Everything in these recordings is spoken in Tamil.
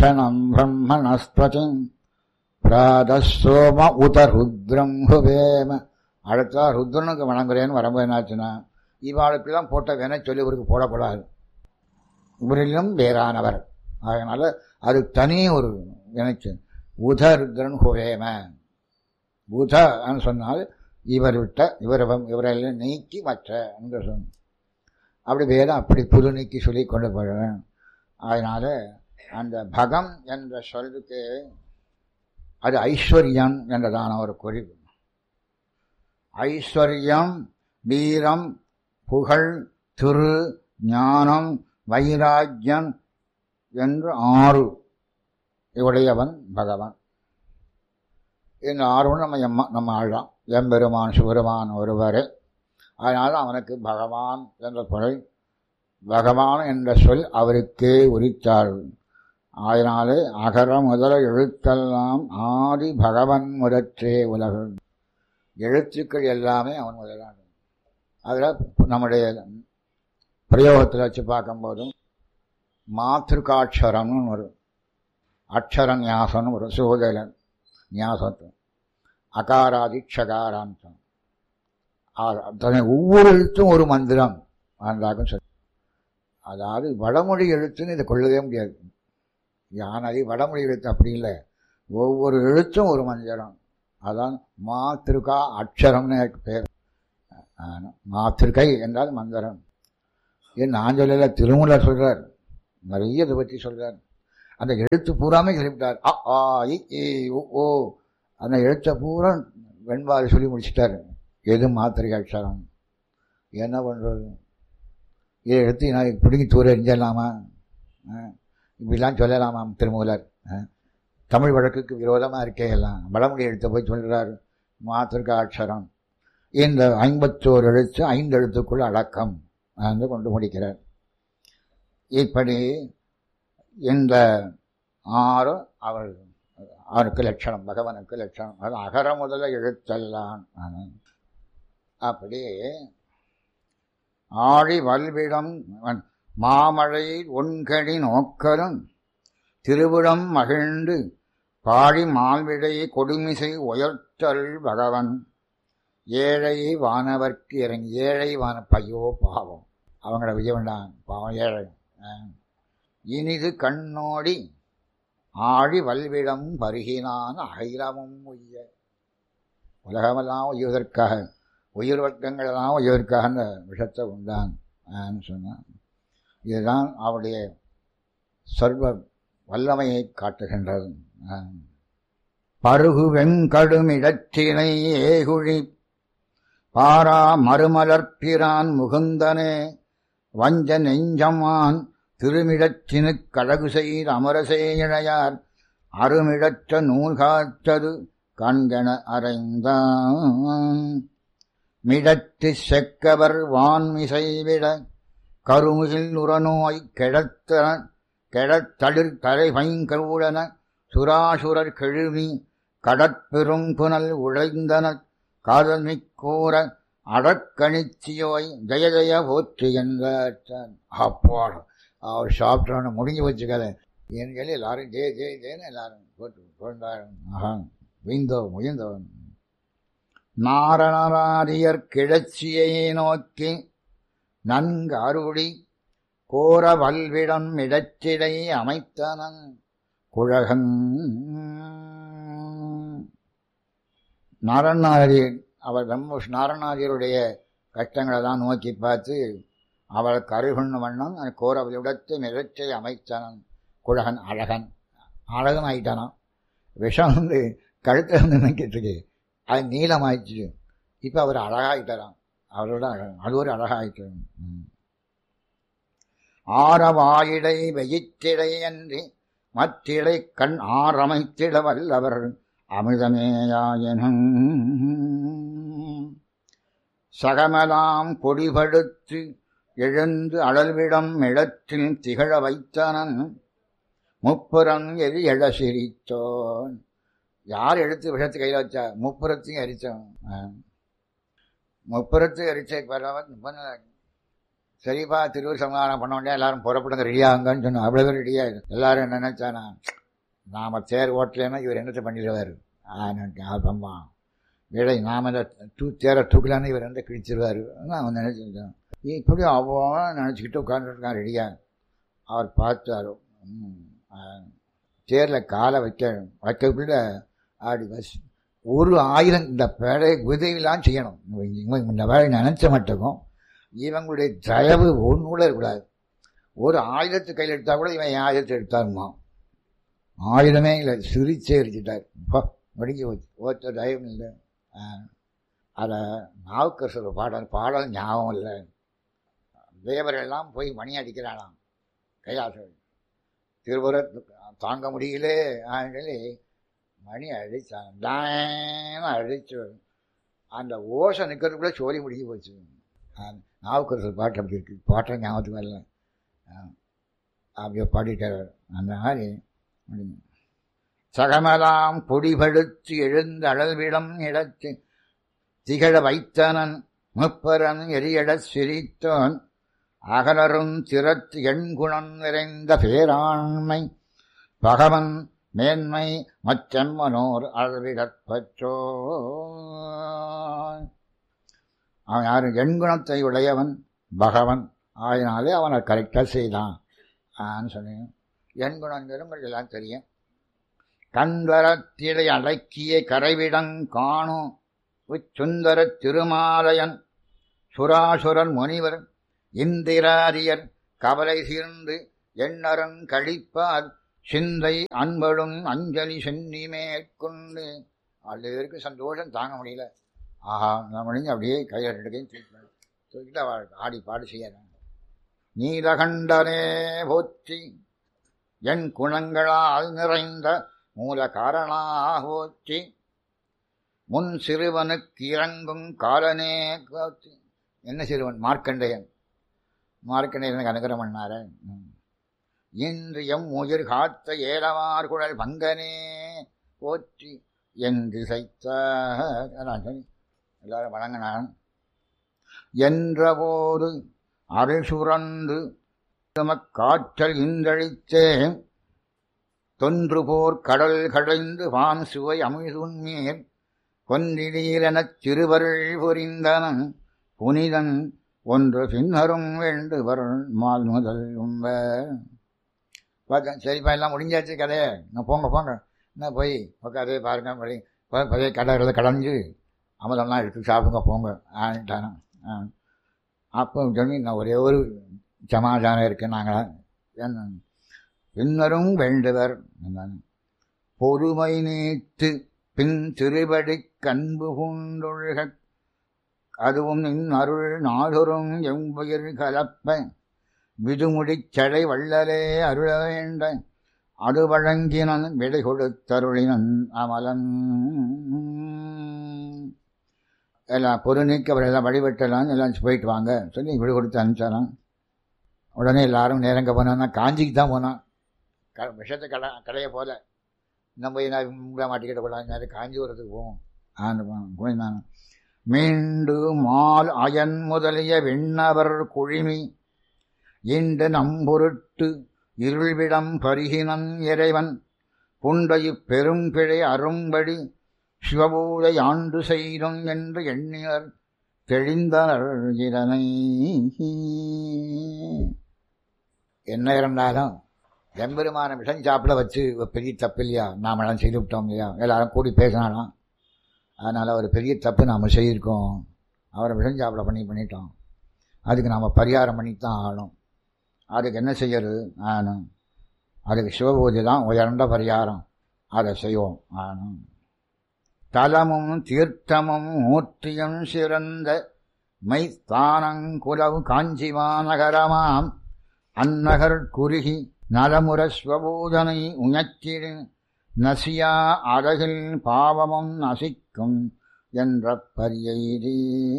லக்ஷணம் பிரம்மணஸ்பதிம் பிராதசோம உத ருத்ரம் ஹுவேம. அடுத்தா ருத்ரனுக்கு வணங்குறேன்னு வரும்போது என்னாச்சுன்னா, இவாளுக்கெல்லாம் போட்ட வேணா சொல்லி இவருக்கு போடக்கூடாது, இவரிலும் வேறானவர். அதனால அது தனி ஒரு எனக்கு உத ருத்ரன் ஹுவேம. உதன்னு சொன்னால் இவர் விட்ட இவரெல்லாம் நீக்கி மற்ற என்று சொன்ன. அப்படி வேதம் அப்படி புது நீக்கி சொல்லி கொண்டு போகிறேன். அதனால அந்த பகம் என்ற சொல்லுக்கு அது ஐஸ்வர்யம் என்றதான ஒரு குறிப்பு. ஐஸ்வர்யம், வீரம், புகழ், திரு, ஞானம், வைராக்கியம் என்று 6 உடையவன் பகவான். இந்த 6 நம்ம ஆள்தான். எம்பெருமான் சிவபெருமான் ஒருவரே. அதனால அவனுக்கு பகவான் என்ற பொருள். பகவான் என்ற சொல் அவருக்கே உரித்தாள். அதனாலே அகர முதல எழுத்தெல்லாம் ஆதி பகவன் முதற்றே உலகு. எழுத்துக்கள் எல்லாமே அவன் முதலான. அதில் நம்முடைய பிரயோகத்தில் வச்சு பார்க்கும்போதும் மாத்திருக்காட்சரம்னு ஒரு அக்ஷர ஞாசம்னு ஒரு சோதலன் ஞாசத்து அகாராதிக்ஷகாராந்தம். ஒவ்வொரு எழுத்தும் ஒரு மந்திரம் ஆண்டாகும் சொல்லி. அதாவது வடமொழி எழுத்துன்னு இதை கொள்ளவே முடியாது. ஆனால் வடமொழி எழுத்து அப்படி இல்லை, ஒவ்வொரு எழுத்தும் ஒரு மந்திரம். அதான் மாத்திருக்கா அக்ஷரம்னு எனக்கு பேர். மாத்திருக்கை என்றால் மந்திரம். ஏன் நான் சொல்லல, திருமூலர் சொல்றார், நிறைய இதை பற்றி சொல்றார். அந்த எழுத்து பூராமே சொல்லிவிட்டார். அ ஆ இ ஓ அந்த எழுத்தை பூரா வெண்பாடு சொல்லி முடிச்சுட்டார். எது மாத்திரை அக்ஷரம், என்ன பண்ணுறது? இதை எடுத்து நான் பிடுங்கி தூர எரிஞ்சிடலாமா? இப்படிலாம் சொல்லலாமா திருமூலர்? தமிழ் வழக்குக்கு விரோதமாக இருக்கே எல்லாம். வடமொழி எழுத்தை போய் சொல்கிறார் மாத்திருக்கா அக்ஷரம். இந்த 51 எழுத்து 5 எழுத்துக்குள் அடக்கம் என்று கொண்டு முடிக்கிறார். இப்படி இந்த 6 அவருக்கு லட்சணம், பகவானுக்கு லட்சணம். அது அகர முதல எழுத்தெல்லாம். அப்படி ஆழி வல்விடம் மாமழை ஒன்கடி நோக்கலும் திருவிடம் மகிழ்ந்து பாழி மால்விடை கொடுமிசை உயர்த்தல் பகவன் ஏழை வானவர்க்கு இறங்கி. ஏழை பையோ பாவம், அவங்கள விஜய வேண்டாம், பாவம் ஏழை. இனிது கண்ணோடி ஆழி வல்விடம் பருகினான் அகிலமும் உய்ய. உலகமெல்லாம் உய்வதற்காக, உயிர் வர்க்கங்களெல்லாம் உய்வதற்காக அந்த விஷத்தை உண்டான் சொன்னான். இதுதான் அவருடைய சர்வ வல்லமையை காட்டுகின்றது. பருகு வெங்கடுமிடற்றினை ஏகுழி பாரா மறுமலர்பிரான் முகுந்தனே வஞ்ச நெஞ்சமான் திருமிடற்றினு கழகு செய்த அமரசே இழையார் அருமிடற்ற நூல் காத்தது கண்கண அறைந்தான். மிடத்து செக்கவர் வான்மிசைவிட கருமுகில் உரநோய் கெடத்தளிர் தலை பைங்கூடன சுராசுரர் கெழுமி கடற்பெரும் புனல் உழைந்தன காதல்மிக்கூற அடக்கணிச்சியோய் ஜெய ஜெய போற்று என்றான். அப்பாடு அவர் சாப்பிட்டான முடிஞ்சு வச்சுக்கல. என் சொல்லி எல்லாரும் ஜெய ஜெய ஜெயன்னு எல்லாரும் போட்டு கொண்டாடும். வீந்தோ முயந்தவன் நாரணராதியர் கிழச்சியை நோக்கி நன்கு அருளி கோர வல்விடம் இடச்சிடை அமைத்தனன் குழகன். நாரணாரியர் அவர் நாரணாரியருடைய கஷ்டங்களை தான் நோக்கி பார்த்து அவளுக்கு அருகொண்ணு வண்ணம் கோரவலிடத்து மிரச்சை அமைத்தனன் குழகன். அழகன் அழகன் ஆயிட்டானான். விஷம் கழுத்தில் நினைக்கிட்டு இருக்கு, அது நீளமாயிடுச்சு. இப்போ அவர் அழகாயிட்டாராம். அவரோட அழகன், அது ஒரு அழகாயிட்டு. ஆரவாயிடை வெயிற்றிடை அன்றி மற்றிடை கண் ஆரமைத்திட வல்லவர் அமிர்தமேயாயனும் சகமலாம் பொடிபடுத்து எழுந்து அழல்விடம் இடத்தில் திகழ வைத்தனன் முப்புறம் எரி எழ சிரித்தோன். யார் எடுத்து விஷத்தை கையில் வச்சா? முப்புறத்தையும் எரித்தோன். முப்புறத்தையும் எரிச்ச பரவன் சரிப்பா திருவூர் சமாதானம் பண்ண வேண்டிய எல்லாரும் புறப்படுங்க ரெடியாகுங்கன்னு சொன்னோம். அவ்வளோ பேர் ரெடியாக எல்லாரும் என்ன நினைச்சானா, நாம தேர் ஓட்டலைன்னா இவர் என்னத்தை பண்ணிடுவார், அப்பம்மா விடை நாம் இந்த தேரை தூக்கலான்னு இவர் வந்து கிழிச்சிருவார் அவன் நினைச்சிருக்கான். இப்படி அவன் நினச்சிக்கிட்டு உட்காந்துருக்கான் ரெடியாக. அவர் பார்த்தார், தேரில் காலை வைக்கக்குள்ள அப்படி பஸ் 1000 இந்த வேலையை உதவிலாம் செய்யணும். இந்த வேலையை நினைச்ச மட்டுக்கும் இவங்களுடைய தயவு ஒன்று கூட இருக்கக்கூடாது. ஒரு ஆயுதத்தை கையில் எடுத்தால் கூட இவன் என் ஆயுதத்தை எடுத்தாருமா, ஆயுதமே இல்லை, சிரிச்சே எரிச்சிட்டார். முடிஞ்சு போச்சு, ஓத்த தயவும் இல்லை. அதை நாவுக்கரசர் பாடல் ஞாபகம் இல்லை. தேவரெல்லாம் போய் மணி அடிக்கிறானாம் கைலாசம். திருவுர தாங்க முடியலே சொல்லி மணி அடித்தான், அடிச்சு அந்த ஓசை நிற்கிறதுக்குள்ளே சோழி முடிஞ்சு போச்சு. நாவுக்கரசர் பாட்டு அப்படி இருக்கு, பாட்டை ஞாபகத்துக்கு வரல, அப்படியே பாடிட்டார். அந்த மாதிரி சகமெல்லாம் பொடிபடுத்து எழுந்த அளவிடம் இடத்து திகழ வைத்தனன் முப்பரன் எரியடச் சிரித்தோன் அகலரும் திறத்து எண்குணம் நிறைந்த பேராண்மை பகவன் மேன்மை மற்றெம்மனோர் அளவிடற்பற்றோ. அவன் யாரு? எண்குணத்தை உடையவன் பகவன், அதனாலே அவனை கரெக்டாக செய்தான் சொன்னேன். எண்குணங்கிறது உங்களுக்கு எல்லாம் தெரியும். கண்வரத்திடை அடக்கிய கரைவிடங் காணும் உச்சுந்தர திருமாலயன் சுராசுரன் முனிவர் இந்திராரியர் கவலை சீர்ந்து எண்ணரங் கழிப்பார் சிந்தை அன்படும் அஞ்சலி சென்னி மேற்கொண்டு. அதுவருக்கு சந்தோஷம் தாங்க முடியல. ஆஹா, நான் முடிஞ்சு அப்படியே கையில் தூக்கிட்டு அவள் ஆடி பாடு செய்யறான். நீலகண்டனே போற்றி என் குணங்களால் நிறைந்த மூல காரணா போற்றி முன் சிறுவனுக்கு இறங்கும் காலனே போற்றி. என்ன சிறுவன்? மார்க்கண்டேயன். மார்க்கண்டேயனுக்கு அனுகிரகம் பண்ணார. இன்று எம் உயிர் காத்த ஏலவார் குழல் பங்கனே போற்றி என்று சைத்த எல்லாரும் வழங்கினான். என்றபோது அருள் சுரந்து காற்றல் இந்தழித்தே தொன்று போர் கடல் கடைந்து வான் சுவை அமிழ்துன்மேல் கொன்றிலீரெனச் சிறுவருள் புரிந்தனன் புனிதன் ஒன்று பின்னரும் வேண்டுவர் மால் முதல் உம்ப. சரிப்பா, எல்லாம் முடிஞ்சாச்சு கதையை, நான் போங்க என்ன போய் உட்காதே பாருங்க, பழைய கடற்களை கடைஞ்சு அமதம்லாம் எடுத்து சாப்பிடுங்க போங்க ஆட்டானா. அப்போ சொல்லி நான் ஒரே ஒரு சமாதானம் இருக்கு, நாங்கள் என்ன பின்னரும் வேண்டுவர் பொறுமை நீத்து பின் திருபடி கண்பு பூண்டொழுக அதுவும் நின் அருள் நாடொரும் எம்புயிர் கலப்ப விதுமுடிச் சடை வள்ளலே அருள வேண்ட அது வழங்கினன் விடை கொடுத்தருளினன் அமலன். எல்லாம் பொறு நீக்கி அவர் எல்லாம் வழிபட்டலாம், எல்லாம் போயிட்டு வாங்க சொல்லி விடு கொடுத்து அனுப்பிச்சாரான். உடனே எல்லாரும் நேரங்க போனான்னா காஞ்சிக்கு தான் போனான். விஷத்தை கடையை போல நம்ம போய் நான் உங்களை மாட்டிக்கிட்ட கூடாது, காஞ்சிபுரத்துக்கு போவோம். போயிருந்தாங்க. மீண்டு மால் அயன் முதலிய விண்ணவர் குழிமி இன்று நம்பொருட்டு இருள்விடம் பருகினன் இறைவன் புண்டையு பெரும்பிழை அரும்படி சிவபூதை ஆண்டு செய்தும் என்று எண்ணினர் தெளிந்தனர் இதனை. என்ன இருந்தாலும் எம்பெருமான விஷம் சாப்பிட வச்சு பெரிய தப்பு இல்லையா, நாமெல்லாம் செய்து விட்டோம் இல்லையா, எல்லாரும் கூடி பேசினாலாம். அதனால் ஒரு பெரிய தப்பு நாம் செய்திருக்கோம், அவரை விஷம் சாப்பிட பண்ணிட்டோம். அதுக்கு நாம் பரிகாரம் பண்ணித்தான் ஆகணும். அதுக்கு என்ன செய்யறது ஆனும், அதுக்கு சிவபூஜை தான் உயர்ந்த பரிகாரம், அதை செய்வோம் ஆனும். தலமும் தீர்த்தமும் மூர்த்தியும் சிறந்த மைத்தானங்குலவு காஞ்சிமாநகரமாம் அந்நகர் குறுகி நலமுற ஸ்வபூதனை உணர்த்திடு நசியா அழகில் பாவமும் நசிக்கும் என்ற பரியைதே.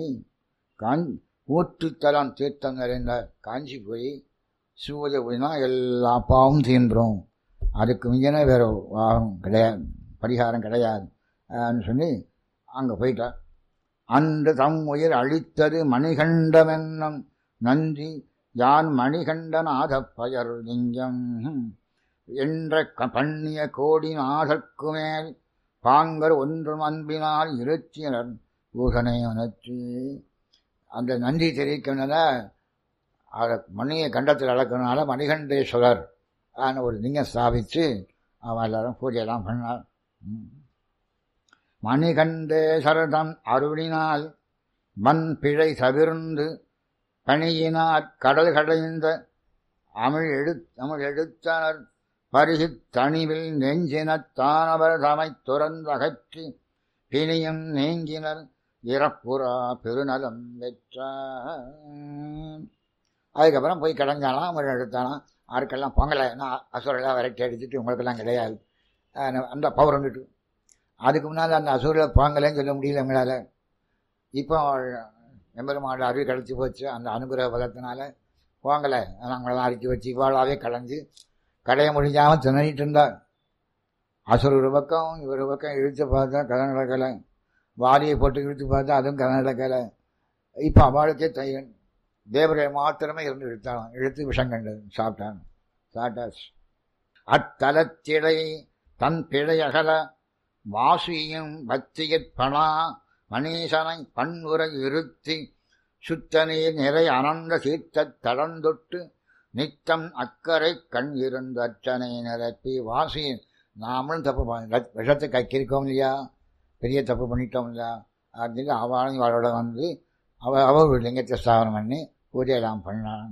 ஊற்றுத்தலம் தீர்த்தம் நிறைந்த காஞ்சி போய் சூதை போயினா எல்லா பாவம் தீர்ந்துடும். அதுக்கு மிகன வேற கிடையாது, பரிகாரம் கிடையாது சொல்லி அங்கே போயிட்டார். அன்று தம் உயிர் அழித்தது மணிகண்டமென்னும் நன்றி யான் மணிகண்டநாதப் பயர் லிங்கம் என்ற பண்ணிய கோடி நாதற்கு மேல் பாங்கர் ஒன்றும் அன்பினால் இருத்தினர் பூசனை உணர்ச்சி. அந்த நன்றி தெரிவிக்கணும்னா அதை மணியை கண்டத்தில் அளக்கணுனால மணிகண்டேஸ்வரர் ஒரு லிங்கம் ஸ்தாபித்து அவன் எல்லாரும் பூஜையெல்லாம் பண்ணார். மணிகண்டேஸ்வரதம் அருளினால் மண் பிழை தவிர்ந்து பணியினார் கடல் கடைந்த தமிழ் எழுத்தனர் பரிசித் தணிவில் நெஞ்சினத்தானவர் தமை துறந்தகற்றி பிணியும் நீங்கினர் இறப்புறா பெருநலம் பெற்றார். அதுக்கப்புறம் போய் கிடந்தாலாம் தமிழ் எடுத்தாலாம். ஆருக்கெல்லாம் பொங்கலை அசுரெல்லாம் விரட்டி அடிச்சுட்டு உங்களுக்கெல்லாம் கிடையாது அந்த பௌர்ணமிட்டு. அதுக்கு முன்னால் அந்த அசுரில் பொங்கலைன்னு சொல்ல முடியல எங்களால். இப்போ எம்பெருமானோட அருவி கிடச்சி போச்சு. அந்த அனுகிரக பலத்தினால போங்கலை நாங்களெல்லாம் அரிச்சு வச்சு இவாளாவே கலைஞ்சு கடைய முடிஞ்சாமல் திணறிட்டு இருந்தார். அசுர ஒரு பக்கம் இவர் பக்கம் இழுத்து பார்த்தா கதை நடக்கலை. வாரியை போட்டு இழுத்து பார்த்தா அதுவும் கதை நடக்கலை. இப்போ அவளுக்கே தையன் தேவரை மாத்திரமே இருந்து இழுத்தாலும் இழுத்து விஷம் கண்டது சாப்பிட்டாச்சு. அத்தலத்திடை தன் பிழையகல வாசியும் பக்தியற்பனா மணீசனை பண்புரை இருத்தி சுத்தநீர் நிறை அனந்த சீர்த்தத் தடந்தொட்டு நித்தம் அக்கறை கண் இருந்து அச்சனை நிரப்பி வாசி. நாமளும் தப்பு விஷத்தை கக்கிருக்கோம் இல்லையா, பெரிய தப்பு பண்ணிட்டோம் இல்லையா அப்படின்னு அவளும் அவளோட வந்து அவள் ஒரு லிங்கத்தை ஸ்தாபனம் பண்ணி பூஜையெல்லாம் பண்ணான்.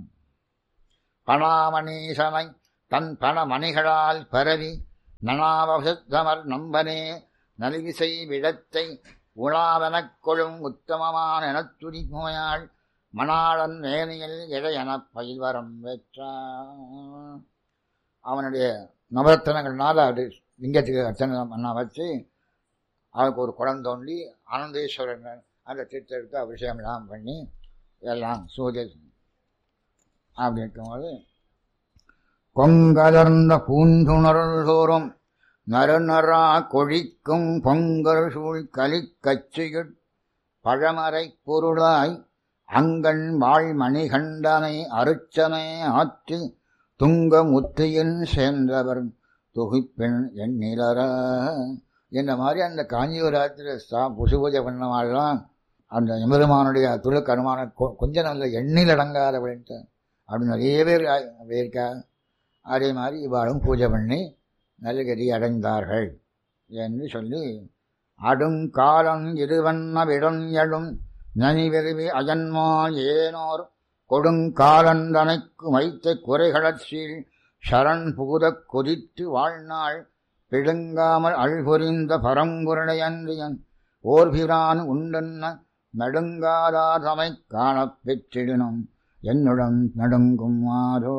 பணாமணீசனை தன் பண மணிகளால் பரவி நனாவசத்தமர் நம்பனே நல்விசை விடத்தை உலாவெனக் கொழும் உத்தமமான எனத்துடிமையாள் மணாளன் வேணியில் இடையெனப் பயில்வரம் பெற்றான். அவனுடைய நவரத்தனங்கள்னால அது லிங்கத்துக்கு அர்ச்சனை பண்ண வச்சு அவனுக்கு ஒரு குடம் தோண்டி ஆனந்தேஸ்வரன் அந்த தீர்த்தெடுத்து அபிஷேகம்லாம் பண்ணி எல்லாம் சூரிய அப்படி இருக்கும்போது கொங்கலர்ந்த பூந்துணருள் தோறும் நறுநரா கொழிக்கும் பொங்கல் சூழ் கலிக்கச்சியுட் பழமறை பொருளாய் அங்கண் வாழ் மணிகண்டனை அருச்சனை ஆற்றி துங்க முத்தியில் சேர்ந்தவர் தொகுப்பெண் எண்ணிலர. இந்த மாதிரி அந்த காஞ்சிபுரத்தில் புசு பூஜை பண்ணவாள்லாம் அந்த எம்பெருமானுடைய துளுக்கு அனுமான கொஞ்சம் நல்ல எண்ணில் அடங்காதவன்ட்டு அப்படின்னு நிறைய பேர் இருக்கா. அதே மாதிரி இவ்வாறும் பூஜை பண்ணி நல்லகதி அடைந்தார்கள் என்று சொல்லி அடுங்காலம் இருவண்ண விடம் எழும் நனிவெருவி அஜன்மா ஏனோர் கொடுங்காலந்தனைக்கு வைத்த குறைகளற்சீல் சரண் புகுதக் கொதித்து வாழ்நாள் பிடுங்காமல் அழ்பொறிந்த பரங்குருடையன்றியன் ஓர்பிரான் உண்டென்ன நடுங்காதாதமை காணப் பெற்றிடனும் என்னுடன் நடுங்கும் மாதோ.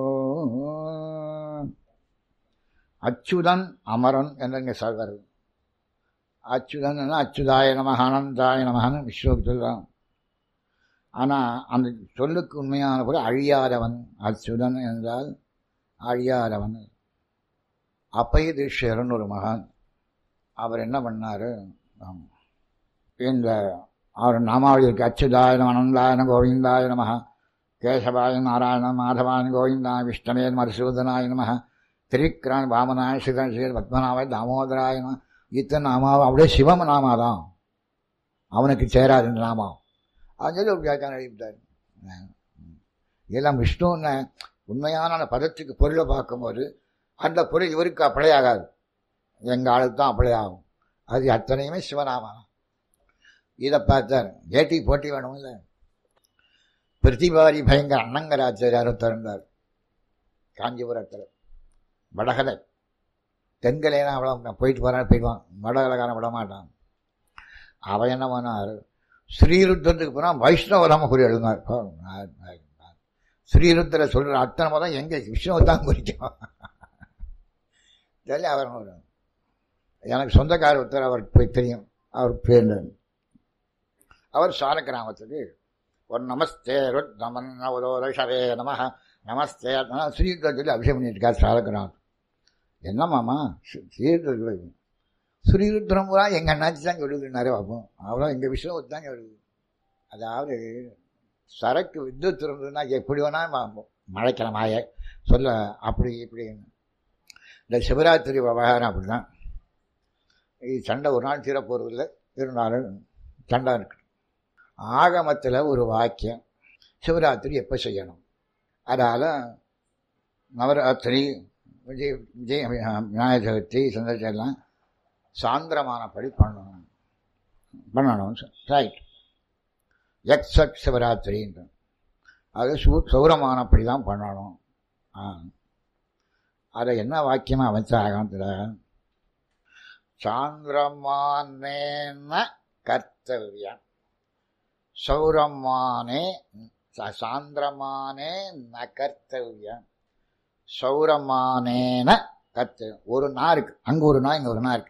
அச்சுதன் அமரன் என்றங்க சொல்வார். அச்சுதன் அச்சுதாய நமக அனந்தாய நமகன்னு விஸ்வக்கு சொல்றான். ஆனால் அந்த சொல்லுக்கு உண்மையான பொருள் அழியாதவன். அச்சுதன் என்றால் அழியாதவன். அப்பயதீஸ்வரன் ஒரு மகான். அவர் என்ன பண்ணார், இந்த அவர் நாமாவளி இருக்கு. அச்சுதாயனம் அனந்தாயன கோவிந்தாய நமக கேசவாய நாராயண மாதவான் கோவிந்தா விஷ்ணவே மதுசூதனாய நமக திரிக்ரான் வாமனாய சிதன் பத்மநாபாய் தாமோதராய நம. இத்தனை நாமாவும் அப்படியே சிவம் நாமாதான், அவனுக்கு சேராது இந்த நாமம். அது சொல்லி ஒரு வியாக்கியானம் எழுதிட்டார். இதெல்லாம் விஷ்ணுன்னு உண்மையான அந்த பதத்துக்கு பொருளை பார்க்கும்போது அந்த பொருள் இவருக்கு அப்ளை ஆகாது, எங்கள் ஆளுக்கு தான் அப்ளை ஆகும். அது அத்தனையுமே சிவநாமா. இதை பார்த்தார். ஏட்டிக்கு போட்டி வேணும் இல்லை. பிரதிபாரி பயங்கர அண்ணங்கராச்சாரியாரும் திறந்தார் காஞ்சிபுரத்தில். வடகலை தென்கலைனா அவ்வளோ போயிட்டு போகிறான்னு போயிடுவான், வடகலைக்காரன் விட மாட்டான். அவன் என்ன பண்ணார், ஸ்ரீருத்தத்துக்கு போனால் வைஷ்ணவராம குறி எழுதினார். ஸ்ரீருத்தரை சொல்கிற அத்தனை மதம் எங்கே விஷ்ணுவை தான் குறிக்கும் தெரியல. அவர் எனக்கு சொந்தக்கார ஒருத்தர், அவர் போய் தெரியும், அவர் பேர். அவர் சார கிராமத்துக்கு ஒரு நமஸ்தே நமன்னவதோதே நம நமஸ்தே ஸ்ரீருத்தர் சொல்லி அபிஷேகம் பண்ணியிருக்கார் சார கிராமம். என்னம்மாமா ஸ்ரீருத்தர் ஸ்ரீருத்ரம் பூரா எங்கள் அண்ணாச்சி தான் சொல்லுதுன்னாரே பார்ப்போம். அவ்வளோ எங்கள் விஷ்ணுவை தான் சொல்லுது. அதாவது சரக்கு வித்யுத் இருந்ததுன்னா எப்படி வேணாலும் பார்ப்போம். மழைக்கிழமாய சொல்ல அப்படி இப்படி. இந்த சிவராத்திரி விவகாரம் அப்படிதான். இது சண்டை ஒரு நாள் தீரப்போறதில்லை, இருந்தாலும் சண்டை இருக்கு. ஆகமத்தில் ஒரு வாக்கியம், சிவராத்திரி எப்போ செய்யணும், அதால் நவராத்திரி விநாயகர் சதுர்த்தி சந்தர்ச்செல்லாம் சாந்திரமானபடி பண்ணணும் ரைட். எக்ஸப்ட் சிவராத்திரின்ற அது சௌரமானபடி தான் பண்ணணும். அதை என்ன வாக்கியமாக அமைச்ச ஆகமத்தில், சாந்திரமானேன கர்த்தவியம் சௌரமானே சாந்திரமானே ந கர்த்தவியம் சௌரமானேன கர்த்தவியம். ஒரு நா இருக்கு, அங்கே ஒரு நா இங்கே ஒரு நா இருக்கு.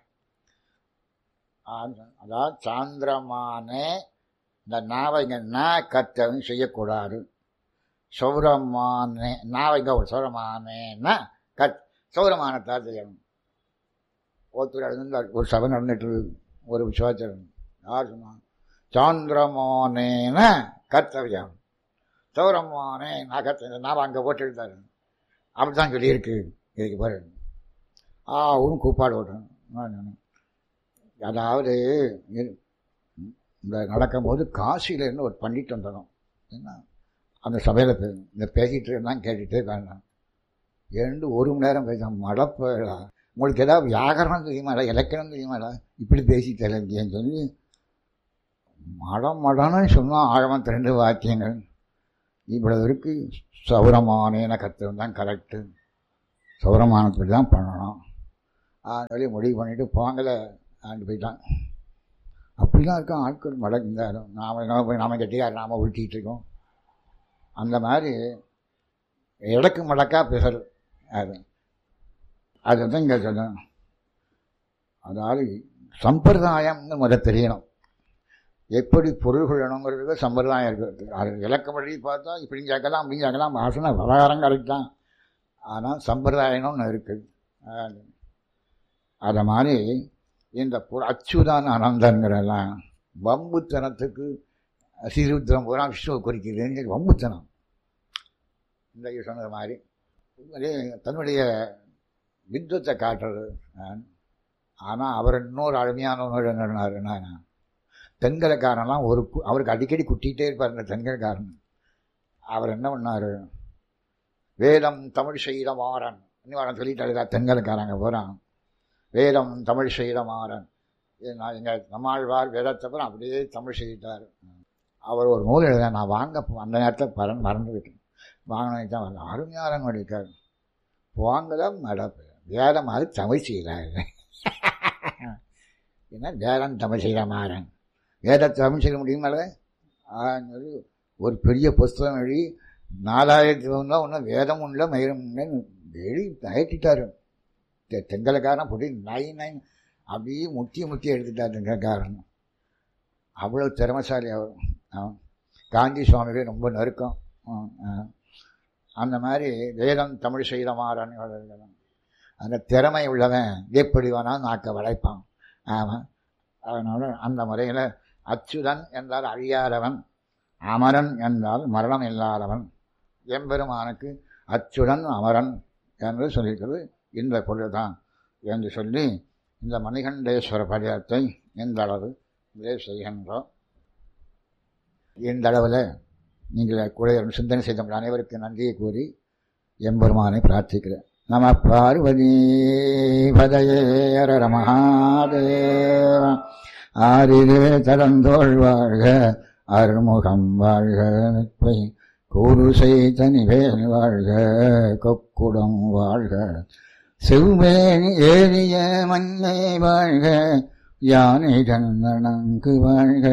அதாவது சாந்திரமானே, இந்த நாவை இங்கே நா கர்த்தவியம் செய்யக்கூடாது. சௌரமானே நாவை இங்கே சௌரமானேன்னா சௌரமானத்தால் செய்யணும். ஒருத்தர் நடந்தார், ஒரு சபை நடந்துட்டு ஒரு விசுவாசம் யார் சொன்னான், சாந்திரமானேன கர்த்தவியம் சௌரமானே நான் கர்த்தவியம் நான் அங்கே போட்டு எழுதாரு. அப்படித்தான் சொல்லியிருக்கு. இதுக்கு பாரு அவரும் கூப்பாடு ஓட்டணும். அதாவது இந்த நடக்கும்போது காசியிலேருந்து ஒரு பண்டிட் வந்துடும். என்ன அந்த சபையில் இந்த பேசிகிட்டு இருந்தான், கேட்டுகிட்டே வேண்டாம். 1 மணி நேரம் பேச மடப்பா, உங்களுக்கு ஏதாவது வியாகரணம் தெரியுமாடா, இலக்கணம் தெரியுமாடா, இப்படி பேசி தெரியலன்னு சொல்லி மடன்னு சொன்னால் ஆழமாக 2 வாக்கியங்கள். இவ்வளவு இருக்கு. சௌரமானேன கர்த்தவியம் தான் கரெக்டு, சௌரமானப்படி தான் பண்ணணும் சொல்லி முடிவு பண்ணிவிட்டு போங்கலை ஆண்டு போயிட்டான். அப்படிலாம் இருக்கான் ஆட்கள் மடங்காரும். நாம கட்டிக்கார நாம உருட்டிகிட்டு இருக்கோம். அந்த மாதிரி இடக்கு மடக்கா பேசுறது அதுதான் இங்கே சொல்லணும். அதாவது சம்பிரதாயம்னு முதல்ல தெரியணும். எப்படி பொருள் கொள்ளணுங்கிறது சம்பிரதாயம் இருக்குது. அது இலக்கப்படி பார்த்தா இப்படின்னு கேட்கலாம் அப்படின்னு கேட்கலாம், வாசனை விவகாரம் கரெக்ட் தான். ஆனால் சம்பிரதாயம்னு ஒன்று இருக்குது. அதை மாதிரி இந்த அச்சுதான் அனந்தங்கிறெல்லாம் வம்புத்தனத்துக்கு சீருத்திரம் பூரா விஷ்ணுவை குறிக்கிறதுன்னு சொல்லி வம்புத்தனம். இந்த சொன்னது மாதிரி தன்னுடைய வித்வத்தை காட்டுறது. ஆனால் அவர் இன்னொரு அருமையானவனோடு என்னன்னா, தென்கலைக்காரன்லாம் அவருக்கு அடிக்கடி குட்டிகிட்டே இருப்பார். இந்த தென்கலைக்காரன் அவர் என்ன பண்ணார், வேதம் தமிழ் செய்த மாறன் இன்னும் சொல்லிட்டாரு. தென்கலைக்காரங்க போகிறான், வேதம் தமிழ் செய்த மாறன். எங்கள் நம்மாழ்வார் வேதத்தை அப்புறம் அப்படியே தமிழ் செய்தார். அவர் ஒரு நூல் எழுத நான் வாங்க அந்த நேரத்தில் மறந்துவிட்டேன். வாங்கினது தான் வரல. அருமையாரன் இருக்கார். வாங்கதான் நடப்பு வேதம் அது தமிழ் செய்கிறாரு. ஏன்னா வேதம் தமிழ் செய்கிற மாறன், வேதத்தை தமிழ் செய்ய முடியுமால சொல்லி ஒரு பெரிய புஸ்தகம் எழுதி 4000 ஒன்றும் வேதம் உள்ள மயிரம் எழுதி நயட்டிட்டார். தெங்கலைக்காரன் போட்டு 9 அப்படியே முத்தி எடுத்துட்டார் தெங்கலைக்காரன். அவ்வளோ திறமைசாலி அவர். காந்தி சுவாமிகளே ரொம்ப நெருக்கம். அந்த மாதிரி வேதம் தமிழ் செய்த மாறன் அந்த திறமை உள்ளவன் எப்படி வேணாலும் நாக்க வளைப்பான். ஆமாம். அதனால் அந்த முறையில் அச்சுதன் என்றால் அழியாதவன், அமரன் என்றால் மரணம் இல்லாதவன். எம்பெருமானுக்கு அச்சுடன் அமரன் என்று சொல்லியிருக்கிறது இந்த பொருள் தான் என்று சொல்லி இந்த மணிகண்டேஸ்வர படியத்தை இந்த அளவு இதே செய்கின்றோம். இந்த அளவில் நீங்கள் கூட சிந்தனை செய்த அனைவருக்கு நன்றியை கூறி எம்பெருமானை பிரார்த்திக்கிறேன். நம பார்வதி பதயே ஹர மகாதேவ. ஆரிலே தடந்தோள் வாழ்க, அருமுகம் வாழ்க, நட்பை கூறுசை தனிவேல் வாழ்க, கொக்குடம் வாழ்க, செவ்வேணி ஏறிய மண்ணை வாழ்க, யானை கண்ணனங்கு வாழ்க.